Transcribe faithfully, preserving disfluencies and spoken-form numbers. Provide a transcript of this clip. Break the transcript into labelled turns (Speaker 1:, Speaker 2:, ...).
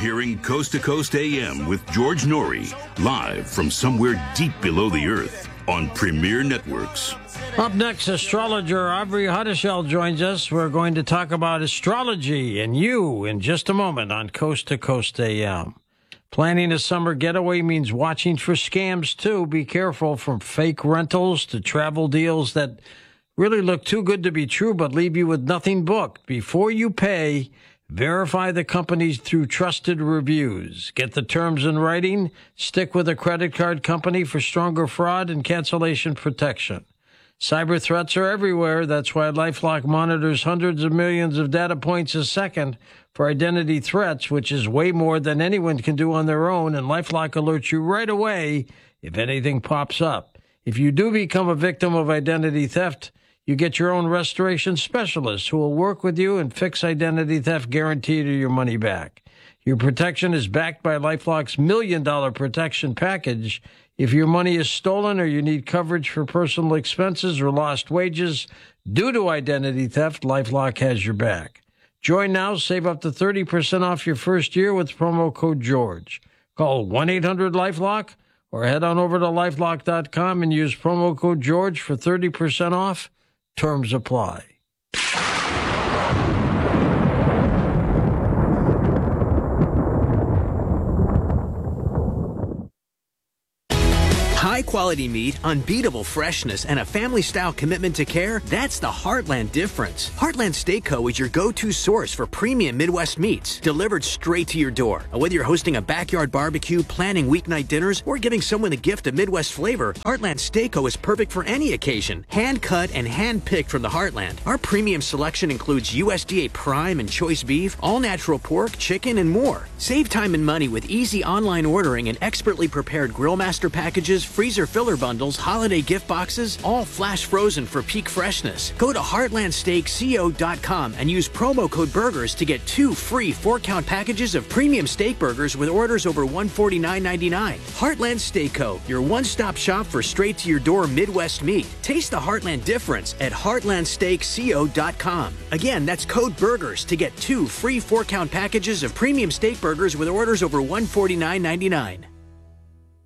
Speaker 1: hearing Coast to Coast A M with George Norrie, live from somewhere deep below the earth on Premier Networks.
Speaker 2: Up next, astrologer Aubrey Hoddeshell joins us. We're going to talk about astrology and you in just a moment on Coast to Coast A M. Planning a summer getaway means watching for scams, too. Be careful, from fake rentals to travel deals that really look too good to be true but leave you with nothing booked. Before you pay, verify the companies through trusted reviews. Get the terms in writing. Stick with a credit card company for stronger fraud and cancellation protection. Cyber threats are everywhere. That's why LifeLock monitors hundreds of millions of data points a second for identity threats, which is way more than anyone can do on their own, and LifeLock alerts you right away if anything pops up. If you do become a victim of identity theft, you get your own restoration specialist who will work with you and fix identity theft, guaranteed or your money back. Your protection is backed by LifeLock's million dollar protection package. If your money is stolen or you need coverage for personal expenses or lost wages due to identity theft, LifeLock has your back. Join now. Save up to thirty percent off your first year with promo code George. Call one eight hundred LifeLock or head on over to LifeLock dot com and use promo code George for thirty percent off. Terms apply.
Speaker 3: High-quality meat, unbeatable freshness, and a family-style commitment to care, that's the Heartland difference. Heartland Steak Co. is your go-to source for premium Midwest meats, delivered straight to your door. Whether you're hosting a backyard barbecue, planning weeknight dinners, or giving someone the gift of Midwest flavor, Heartland Steak Co. is perfect for any occasion. Hand-cut and hand-picked from the Heartland. Our premium selection includes U S D A Prime and Choice Beef, all-natural pork, chicken, and more. Save time and money with easy online ordering and expertly prepared Grillmaster packages, freezer filler bundles, holiday gift boxes, all flash frozen for peak freshness. Go to heartland steak co dot com and use promo code BURGERS to get two free four-count packages of premium steak burgers with orders over one hundred forty-nine ninety-nine. Heartland Steak Co., your one-stop shop for straight-to-your-door Midwest meat. Taste the Heartland difference at heartland steak co dot com. Again, that's code BURGERS to get two free four-count packages of premium steak burgers with orders over one hundred forty-nine ninety-nine.